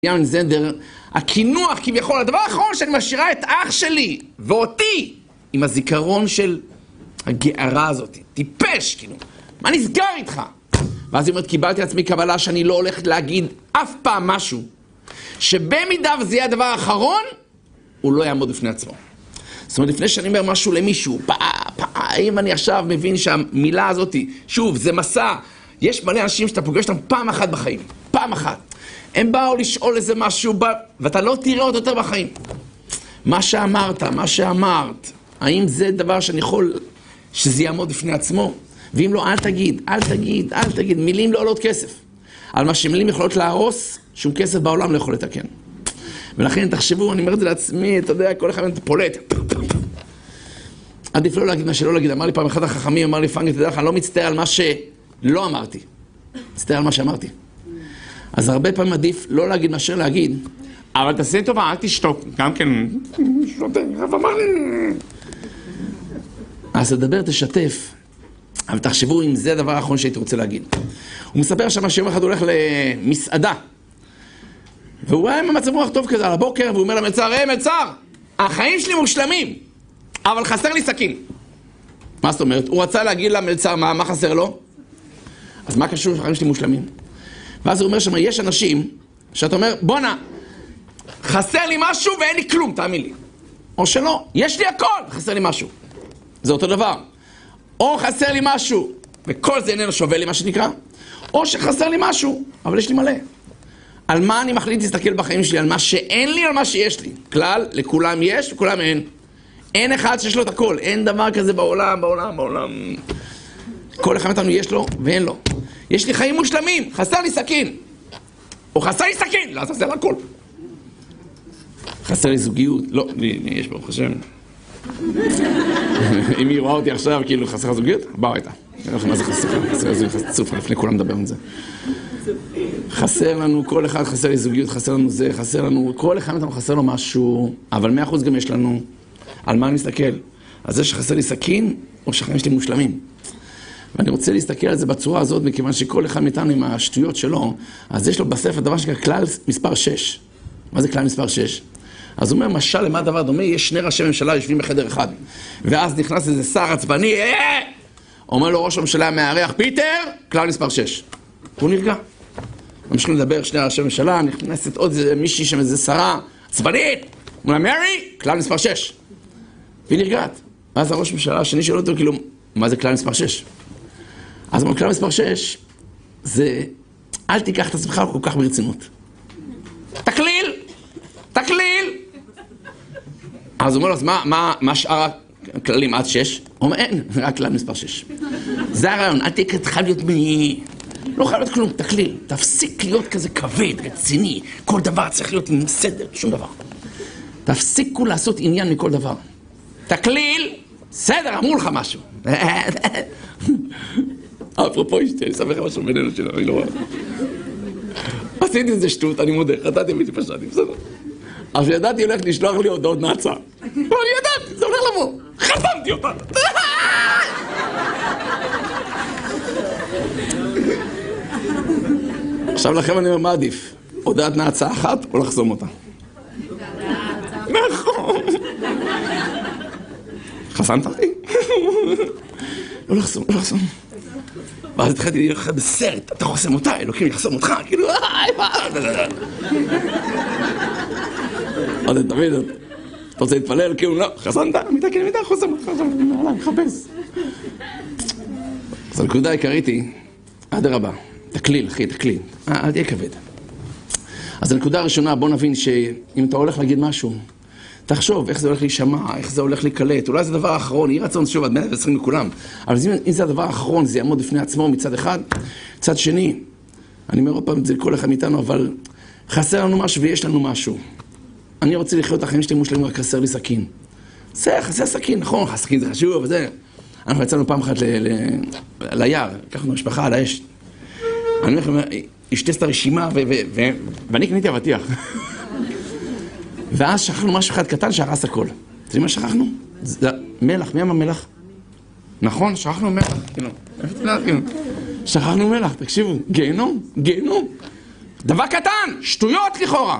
ים זנדר, הכינוח כביכול, הדבר האחרון שאני משאירה את אח שלי ואותי עם הזיכרון של הגערה הזאת, טיפש, כאילו, מה נסגר איתך? ואז היא אומרת, קיבלתי לעצמי קבלה שאני לא הולכת להגיד אף פעם משהו, שבמידה וזה יהיה הדבר האחרון, הוא לא יעמוד בפני עצמו. זאת אומרת, לפני שאני אומר משהו למישהו, אם אני עכשיו מבין שהמילה הזאת, שוב, זה מסע, יש מלא אנשים שאתה פוגש אותם פעם אחת בחיים, פעם אחת. הם באו לשאול איזה משהו, ואתה לא תראה אותו יותר בחיים. מה שאמרת, מה שאמרת, האם זה דבר שאני יכול שזה יעמוד בפני עצמו? ואם לא, אל תגיד, אל תגיד, אל תגיד. מילים לא עולות כסף. על מה שמילים יכולות להרוס, שום כסף בעולם לא יכול לתקן. ולכן תחשבו, אני אומר את זה לעצמי, אתה יודע, כל אחד פולט. עדיף לא להגיד מה שלא להגיד. אמר לי פעם אחד החכמים, אמר לי פנגי, תדע לך, אני לא מצטער על מה שלא אמרתי. מצטער על מה שאמרתי. אז הרבה פעמים עדיף לא להגיד מאשר להגיד, אבל תעשה טובה, אל תשתוק. גם כן, שוטר, אמר לי. אז תדבר, תשתף. אבל תחשבו אם זה הדבר האחרון שהייתי רוצה להגיד. הוא מספר שמה שיום אחד הוא הולך למסעדה. והוא היה במצב רוח טוב כזה על הבוקר, והוא אומר למלצר, מלצר, החיים שלי מושלמים, אבל חסר לי סכין. מה זאת אומרת? הוא רצה להגיד למלצר, מה חסר לו? אז מה קשור שהחיים שלי מושלמים? ואז הוא אומר שמה, יש אנשים שאתה אומר, בונה, חסר לי משהו ואין לי כלום, תאמין לי. או שלא, יש לי הכל, חסר לי משהו. זה אותו דבר. או חסר לי משהו, וכל זה איננו שווה לי מה שנקרא, או שחסר לי משהו, אבל יש לי מלא. על מה אני מחליט להסתכל בחיים שלי? על מה שאין לי, על מה שיש לי. כלל, לכולם יש, לכולם אין. אין אחד שיש לו את הכל. אין דבר כזה בעולם. כל אחד מאיתנו יש לו ואין לו. יש לי חיים מושלמים, חסר לי סכין. או חסר לי סכין, לא, חסר הכל. חסר לי זוגיות. לא, יש ברוך השם. אם היא רואה אותי עכשיו, כאילו חסר זוגיות, באו איתה. אני לא יודע מה זה חסר זוגיות, צופה, לפני כולם מדבר על זה. חסר לנו, כל אחד חסר לי זוגיות, חסר לנו זה, חסר לנו, כל אחד מאיתנו חסר לו משהו, אבל 100% גם יש לנו. על מה אני מסתכל? על זה שחסר לי סכין, או שהחיים שלי מושלמים. ואני רוצה להסתכל על זה בצורה הזאת, מכיוון שכל אחד מאיתנו עם השטויות שלו, אז יש לו בספר דבר שנקרא כלל מספר 6. מה זה כלל מספר 6? אז הוא אומר, משל למה דבר דומה, יש שני ראשי ממשלה יושבים בחדר אחד. ואז נכנס איזה שר עצבני, אומר לו ראש הממשלה המארח, פיטר, כלל מספר 6. הוא נרגע. ממשיכים לדבר, שני ראשי ממשלה, נכנסת עוד מישהי שם איזה שרה עצבנית, אומר לה, מרי, כלל מספר 6. והיא נרגעת. ואז הראש הממשלה השני שואל אותו, כאילו, מה זה כלל מספר 6? אז כלל מספר 6 זה, אל תיקח את עצמך כל כך ברצינות. תקליל! אז הוא אומר לו, אז מה שאר הכללים עד 6? הוא אומר, אין, רק כלל מספר 6. זה הרעיון, אל תהיה חייב להיות לא חייב להיות כלום, תקליל. תפסיק להיות כזה כבד, רציני. כל דבר צריך להיות עם סדר, שום דבר. תפסיקו לעשות עניין מכל דבר. תקליל, סדר, אמרו לך משהו. אפרופו אשתי, אני אספר לך משהו בינינו שלו, אני לא רואה. עשיתי איזה שטות, אני מודה, חטאתי מישהו פשעתי, בסדר. אז ידעתי הולך לשלוח לי הודעות נאצה. ואני ידעתי, זה הולך לבוא. חתמתי אותה. עכשיו לכם אני אומר, מה עדיף? הודעת נאצה אחת או לחסום אותה? נכון. חסמת אותי? לא לחסום. ואז התחלתי להיות לך בסרט, אתה חוסם אותה, אלוקים יחסום אותך, כאילו, עוד תמיד, אתה רוצה להתפלל, כאילו, לא, חסמת, מידה, חוסם אותך, מחפש. אז הנקודה העיקרית היא, אדרבה, תקליל, אחי, תקליל, אל תהיה כבד. אז הנקודה הראשונה, בוא נבין שאם אתה הולך להגיד משהו, תחשוב איך זה הולך להישמע, איך זה הולך להיקלט, אולי זה הדבר האחרון, יהיה רצון, שוב, עד 120 לכולם, אבל אם זה הדבר האחרון, זה יעמוד בפני עצמו מצד אחד, מצד שני, אני אומר עוד פעם את זה לכל אחד מאיתנו, אבל חסר לנו משהו ויש לנו משהו. אני רוצה לחיות את החיים שלי מושלמים, רק חסר לי סכין. חסר סכין, נכון, סכין זה חשוב, וזה. אנחנו יצאנו פעם אחת ליער, לקחנו משפחה על האש. אני אומר לכם, אשתי עשתה רשימה, ואני קניתי אבטיח. ואז שכחנו משהו אחד קטן שהרס הכל. אתם יודעים מה שכחנו? מלח, מי אמר מלח? נכון, שכחנו מלח. שכחנו מלח, תקשיבו, גיהנום. דבר קטן, שטויות לכאורה.